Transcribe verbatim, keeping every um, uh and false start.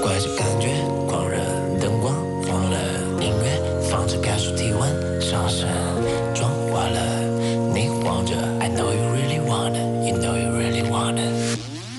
怪这感觉狂热，灯光忘了，音乐放着感受体温上升，妆化了，你望着 I know you really wanna, you know you really wanna